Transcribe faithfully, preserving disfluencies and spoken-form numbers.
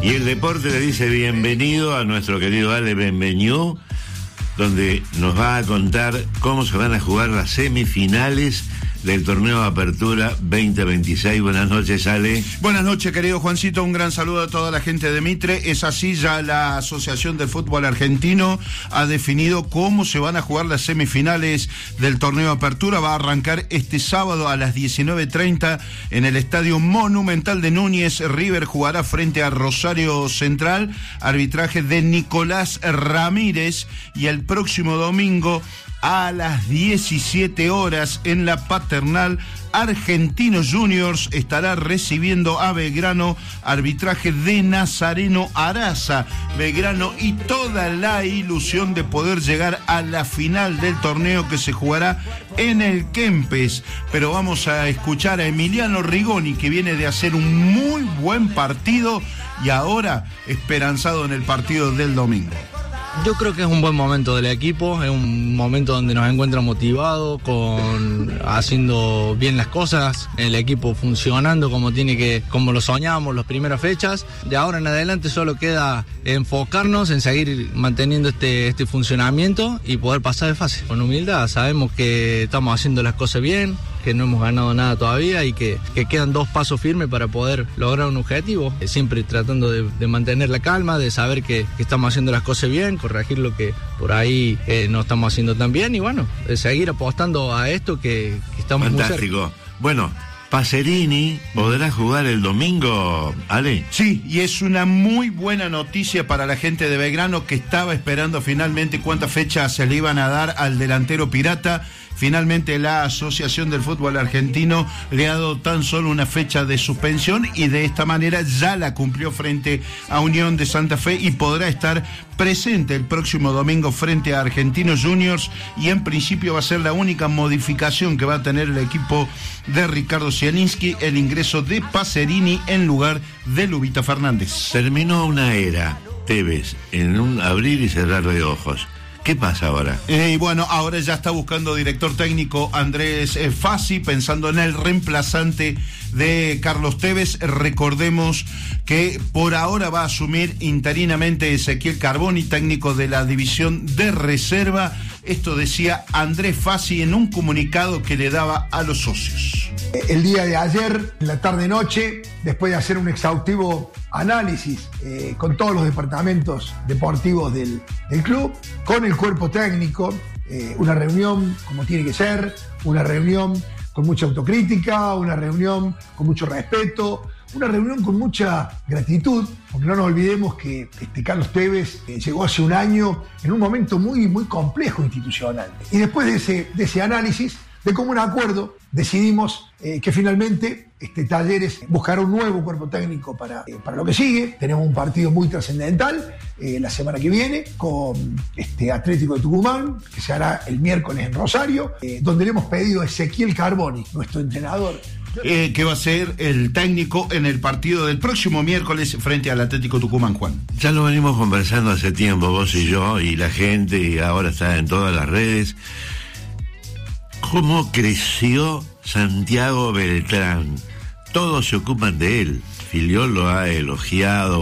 Y el deporte le dice bienvenido a nuestro querido Ale Benvenu, donde nos va a contar cómo se van a jugar las semifinales del torneo Apertura veinte veintiséis. Buenas noches, Ale. Buenas noches, querido Juancito, un gran saludo a toda la gente de Mitre. Es así, ya la Asociación del Fútbol Argentino ha definido cómo se van a jugar las semifinales del torneo Apertura. Va a arrancar este sábado a las diecinueve treinta en el Estadio Monumental de Núñez. River jugará frente a Rosario Central, arbitraje de Nicolás Ramírez, y el próximo domingo a las diecisiete horas en la Paternal, Argentinos Juniors estará recibiendo a Belgrano, arbitraje de Nazareno Araza. Belgrano y toda la ilusión de poder llegar a la final del torneo que se jugará en el Kempes. Pero vamos a escuchar a Emiliano Rigoni, que viene de hacer un muy buen partido y ahora esperanzado en el partido del domingo. Yo creo que es un buen momento del equipo, es un momento donde nos encuentra motivados, con haciendo bien las cosas, el equipo funcionando como tiene que, como lo soñábamos las primeras fechas. De ahora en adelante solo queda enfocarnos en seguir manteniendo este, este funcionamiento y poder pasar de fase. Con humildad, sabemos que estamos haciendo las cosas bien, que no hemos ganado nada todavía y que, que quedan dos pasos firmes para poder lograr un objetivo, siempre tratando de, de mantener la calma, de saber que, que estamos haciendo las cosas bien, corregir lo que por ahí eh, no estamos haciendo tan bien y bueno, de seguir apostando a esto que, que estamos fantástico. Muy cerca. Bueno, Pacerini podrá jugar el domingo, Ale. Sí, y es una muy buena noticia para la gente de Belgrano, que estaba esperando finalmente cuántas fechas se le iban a dar al delantero pirata. Finalmente la Asociación del Fútbol Argentino le ha dado tan solo una fecha de suspensión y de esta manera ya la cumplió frente a Unión de Santa Fe y podrá estar presente el próximo domingo frente a Argentinos Juniors, y en principio va a ser la única modificación que va a tener el equipo de Ricardo Zielinski, el ingreso de Pacerini en lugar de Lubita Fernández. Terminó una era, Tevez, en un abrir y cerrar de ojos. ¿Qué pasa ahora? Eh, y bueno, ahora ya está buscando director técnico Andrés eh, Fassi, pensando en el reemplazante de Carlos Tevez. Recordemos que por ahora va a asumir interinamente Ezequiel Carboni, técnico de la división de reserva. Esto decía Andrés Fassi en un comunicado que le daba a los socios. El día de ayer, en la tarde-noche, después de hacer un exhaustivo análisis eh, con todos los departamentos deportivos del, del club, con el cuerpo técnico, eh, una reunión como tiene que ser, una reunión con mucha autocrítica, una reunión con mucho respeto, una reunión con mucha gratitud, porque no nos olvidemos que este Carlos Tevez eh, llegó hace un año en un momento muy, muy complejo institucional. Y después de ese, de ese análisis, de común acuerdo, decidimos eh, que finalmente este, Talleres buscará un nuevo cuerpo técnico para, eh, para lo que sigue. Tenemos un partido muy trascendental eh, la semana que viene con este Atlético de Tucumán, que se hará el miércoles en Rosario, eh, donde le hemos pedido a Ezequiel Carboni, nuestro entrenador, Eh, que va a ser el técnico en el partido del próximo miércoles frente al Atlético Tucumán, Juan. Ya lo venimos conversando hace tiempo, vos y yo, y la gente, y ahora está en todas las redes. ¿Cómo creció Santiago Beltrán? Todos se ocupan de él. Filiol lo ha elogiado.